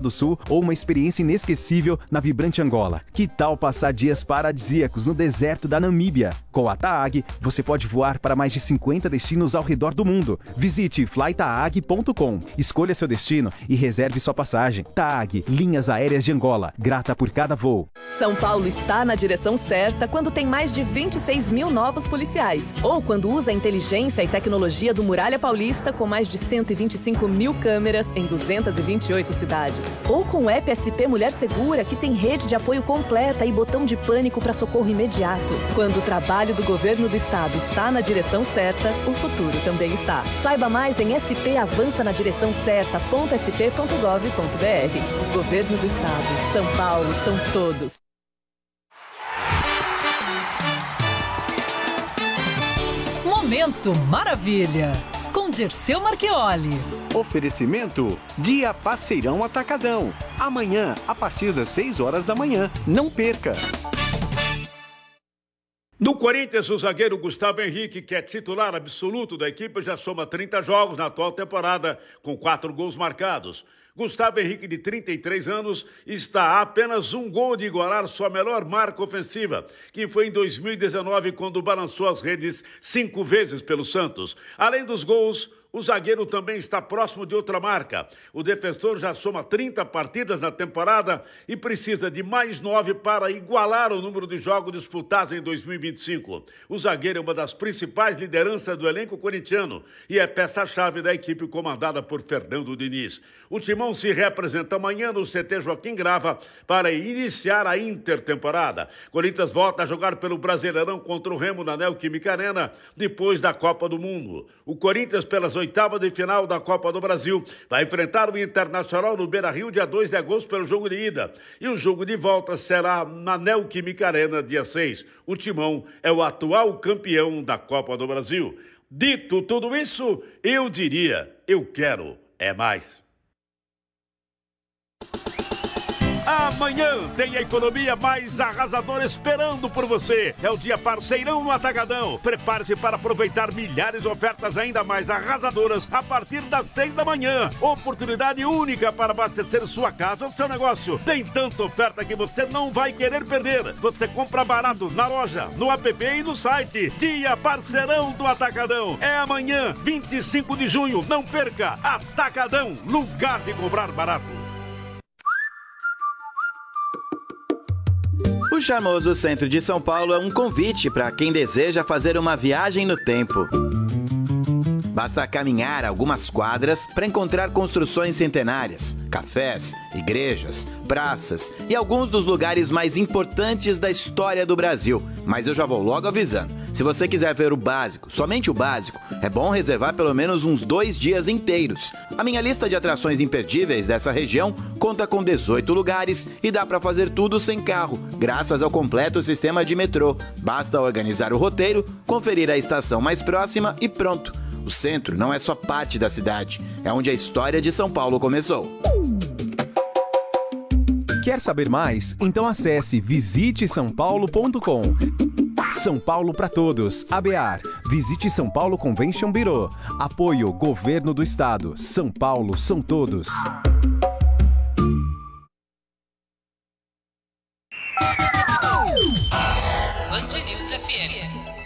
do Sul ou uma experiência inesquecível na vibrante Angola? Que tal passar dias paradisíacos no deserto da Namíbia? Com a TAAG, você pode voar para mais de 50 destinos ao redor do mundo. Visite flytaag.com, escolha seu destino e reserve sua passagem. TAAG, Linhas Aéreas de Angola, grata por cada voo. São Paulo está na direção certa quando tem mais de 26 mil novos policiais. Ou quando usa a inteligência e tecnologia do Muralha Paulista com mais de 125 mil câmeras em 228 cidades. Ou com o app SP Mulher Segura, que tem rede de apoio completa e botão de pânico para socorro imediato. Quando o trabalho do governo do estado está na direção certa, o futuro também está. Saiba mais em spavançanadireçãocerta.sp.gov.br. Governo do Estado. São Paulo, são todos. Momento Maravilha, com Dirceu Marchioli. Oferecimento Dia Parceirão Atacadão. Amanhã, a partir das 6 horas da manhã. Não perca! No Corinthians, o zagueiro Gustavo Henrique, que é titular absoluto da equipe, já soma 30 jogos na atual temporada, com 4 gols marcados. Gustavo Henrique, de 33 anos, está a apenas um gol de igualar sua melhor marca ofensiva, que foi em 2019, quando balançou as redes 5 vezes pelo Santos. Além dos gols, o zagueiro também está próximo de outra marca. O defensor já soma 30 partidas na temporada e precisa de mais 9 para igualar o número de jogos disputados em 2025. O zagueiro é uma das principais lideranças do elenco corintiano e é peça-chave da equipe comandada por Fernando Diniz. O Timão se representa amanhã no CT Joaquim Grava para iniciar a intertemporada. Corinthians volta a jogar pelo Brasileirão contra o Remo na Neoquímica Arena depois da Copa do Mundo. O Corinthians, pelas oitavas de final da Copa do Brasil, vai enfrentar o Internacional no Beira-Rio dia 2 de agosto pelo jogo de ida. E o jogo de volta será na Neoquímica Arena dia 6. O Timão é o atual campeão da Copa do Brasil. Dito tudo isso, eu diria, eu quero é mais. Amanhã tem a economia mais arrasadora esperando por você. É o dia parceirão no Atacadão. Prepare-se para aproveitar milhares de ofertas ainda mais arrasadoras a partir das 6 da manhã. Oportunidade única para abastecer sua casa ou seu negócio. Tem tanta oferta que você não vai querer perder. Você compra barato na loja, no app e no site. Dia parceirão do Atacadão. É amanhã, 25 de junho. Não perca. Atacadão, lugar de comprar barato. O charmoso centro de São Paulo é um convite para quem deseja fazer uma viagem no tempo. Basta caminhar algumas quadras para encontrar construções centenárias, cafés, igrejas, praças e alguns dos lugares mais importantes da história do Brasil. Mas eu já vou logo avisando, se você quiser ver o básico, somente o básico, é bom reservar pelo menos uns 2 dias inteiros. A minha lista de atrações imperdíveis dessa região conta com 18 lugares e dá para fazer tudo sem carro, graças ao completo sistema de metrô. Basta organizar o roteiro, conferir a estação mais próxima e pronto. O centro não é só parte da cidade, é onde a história de São Paulo começou. Quer saber mais? Então acesse visitesaopaulo.com. São Paulo para todos. ABAR. Visite São Paulo Convention Bureau. Apoio Governo do Estado. São Paulo são todos. Band News FM.